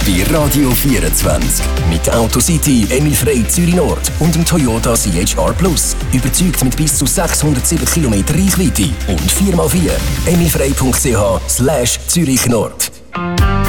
bei Radio 24. Mit Autocity, Emil Frey Zürich Nord und dem Toyota CHR Plus. Überzeugt mit bis zu 607 km Reichweite und 4x4. emilfrey.ch/Zürich Nord.